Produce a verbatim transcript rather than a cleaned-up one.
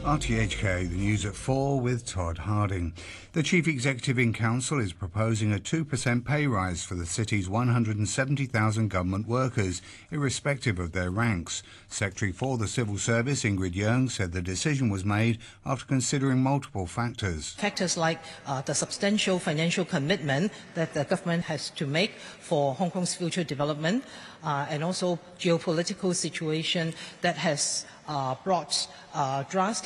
R T H K, the news at four with Todd Harding. The Chief Executive in Council is proposing a two percent pay rise for the city's one hundred seventy thousand government workers, irrespective of their ranks. Secretary for the Civil Service, Ingrid Yeung, said the decision was made after considering multiple factors. Factors like uh, the substantial financial commitment that the government has to make for Hong Kong's future development, uh, and also geopolitical situation that has uh, brought uh, drastic